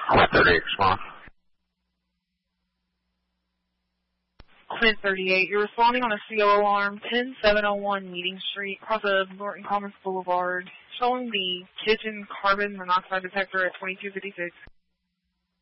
38, response. Clint 38, you're responding on a CO alarm, 10701 Meeting Street, across of Norton Commons Boulevard, showing the kitchen carbon monoxide detector at 2256.